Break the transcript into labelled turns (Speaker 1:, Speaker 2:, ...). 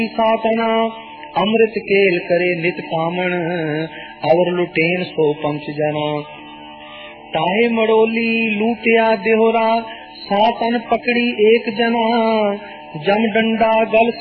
Speaker 1: सातना अमृत केल करे नित कामण, और लुटेन सो पंच जना। ताहे मड़ोली लूटिया देहोरा, सातन पकड़ी एक जना। जम डंडा गल